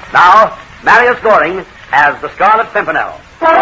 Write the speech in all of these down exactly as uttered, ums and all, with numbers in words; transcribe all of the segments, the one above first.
Now, Marius Goring as the Scarlet Pimpernel.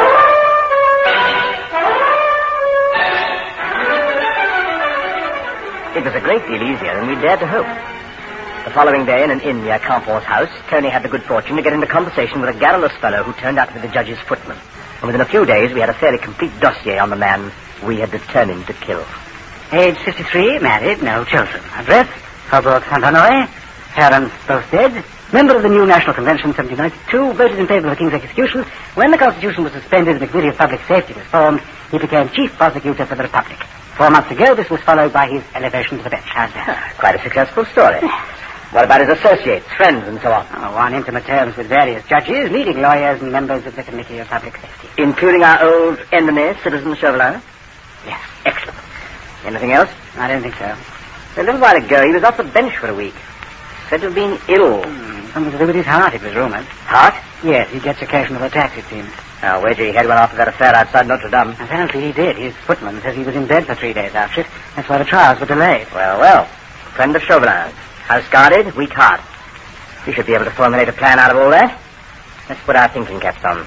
It was a great deal easier than we dared to hope. The following day, in an inn near Campor's house, Tony had the good fortune to get into conversation with a garrulous fellow who turned out to be the judge's footman. And within a few days, we had a fairly complete dossier on the man we had determined to kill. Age fifty-three, married, no children. Address, Faubourg Saint-Honoré. Parents both dead. Member of the new National Convention, seventeen ninety-two, voted in favor of the King's execution. When the Constitution was suspended and the Committee of Public Safety was formed, he became Chief Prosecutor for the Republic. Four months ago, this was followed by his elevation to the bench. How's that? Ah, quite a successful story. What about his associates, friends, and so on? Oh, on intimate terms with various judges, leading lawyers, and members of the Committee of Public Safety. Including our old enemy, Citizen Chauvelin? Yes. Excellent. Anything else? I don't think so. A little while ago, he was off the bench for a week. Said to have been ill. Hmm, something to do with his heart, it was rumoured. Heart? Yes, he gets occasional attacks, it seems. I'll wager he had one after that affair outside Notre Dame. Apparently he did. His footman says he was in bed for three days after it. That's why the trials were delayed. Well, well. Friend of Chauvelin's. House guarded, weak heart. We should be able to formulate a plan out of all that. Let's put our thinking caps on.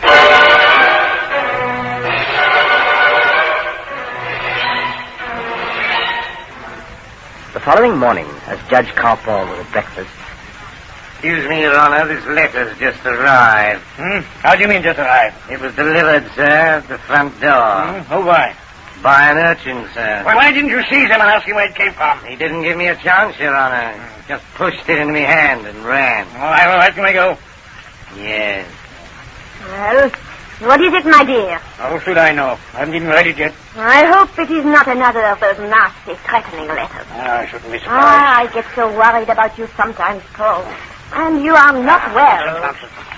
The following morning, as Judge Campon was at breakfast... Excuse me, Your Honor, this letter's just arrived. Hmm? How do you mean just arrived? It was delivered, sir, at the front door. Hmm? Who by? By an urchin, sir. Well, why didn't you seize him and ask him where it came from? He didn't give me a chance, Your Honor. He just pushed it into my hand and ran. All right, all right, can we go? Yes. Well, what is it, my dear? How should I know? I haven't even read it yet. I hope it is not another of those nasty, threatening letters. Ah, I shouldn't be surprised. Ah, I get so worried about you sometimes, Paul. And you are not well.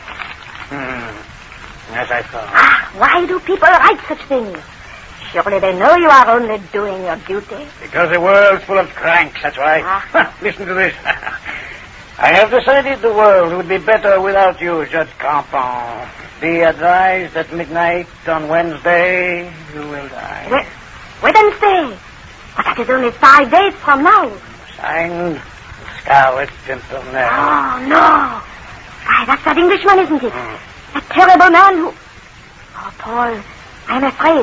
Hmm. As I thought. Ah, why do people write such things? Surely they know you are only doing your duty. Because the world's full of cranks, that's why. Ah. Listen to this. I have decided the world would be better without you, Judge Campon. Be advised at midnight on Wednesday, you will die. Wed- Wednesday? But that is only five days from now. Signed, Scarlet Pimpernel. Oh, no. Why, that's that Englishman, isn't it? Mm. That terrible man who... Oh, Paul, I'm afraid.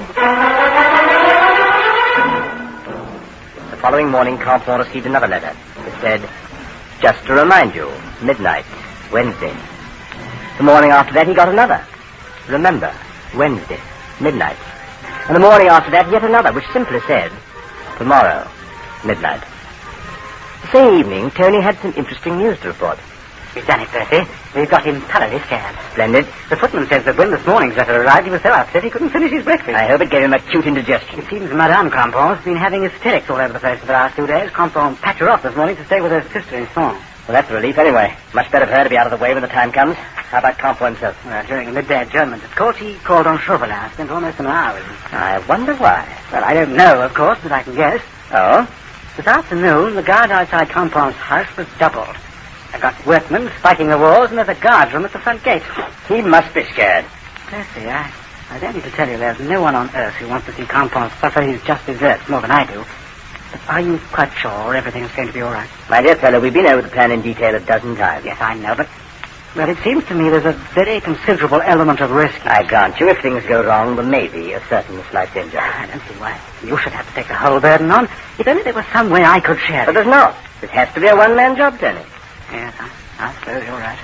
The following morning, Campon received another letter. It said, just to remind you, midnight, Wednesday. The morning after that, he got another. Remember, Wednesday, midnight. And the morning after that, yet another, which simply said, tomorrow, midnight. The same evening, Tony had some interesting news to report. We've done it, Percy. We've got him thoroughly scared. Splendid. The footman says that when this morning's letter arrived, he was so upset he couldn't finish his breakfast. I hope it gave him acute indigestion. It seems Madame Campon's been having hysterics all over the place for the last two days. Campon packed her off this morning to stay with her sister in Sons. Well, that's a relief anyway. Much better for her to be out of the way when the time comes. How about Campon himself? Well, during a midday adjournment at court, he called on Chauvelin, spent almost an hour with him. I wonder why. Well, I don't know, of course, but I can guess. Oh? This afternoon, the guard outside Campon's house was doubled. I got workmen spiking the walls, and there's a guard room at the front gate. He must be scared. Percy, I, I don't need to tell you there's no one on earth who wants to see Campon suffer his just deserts more than I do. But are you quite sure everything's going to be all right? My dear fellow, we've been over the plan in detail a dozen times. Yes, I know, but... Well, it seems to me there's a very considerable element of risk. I grant you, if things go wrong, there may be a certain slight danger. I don't see why you should have to take the whole burden on. If only there was some way I could share it. But there's not. It has to be a one-man job, Tony. Yes, I, I suppose you're right.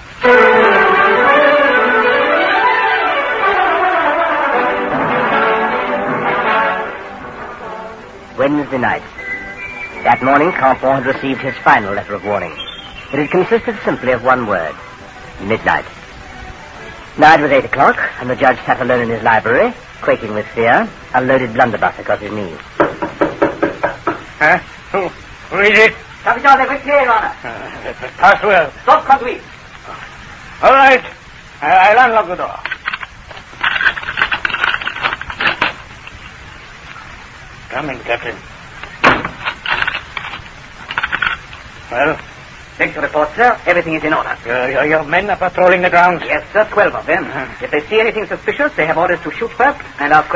Wednesday night. That morning, Campon had received his final letter of warning. It had consisted simply of one word. Midnight. Now it was eight o'clock, and the judge sat alone in his library, quaking with fear, a loaded blunderbuss across his knees. Huh? Who? Who is it? Capitão de Quickly, Your Honor. Uh, pass well. Stop conduit. All right. I, I'll unlock the door. Come in, Captain. Well? Beg to report, sir. Everything is in order. Your, your, your men are patrolling the grounds? Yes, sir. Twelve of them. Uh-huh. If they see anything suspicious, they have orders to shoot first and ask